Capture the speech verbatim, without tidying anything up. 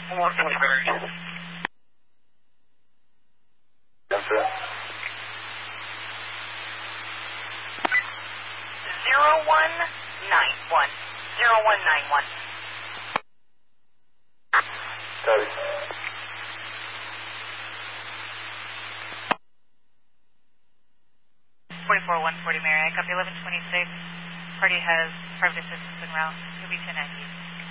one twenty Mary. That's it. Zero one nine one. Zero one nine one. Copy. Forty-four one forty Mary. I copy eleven twenty-six. Party has private assistance en route. You'll be ten ninety.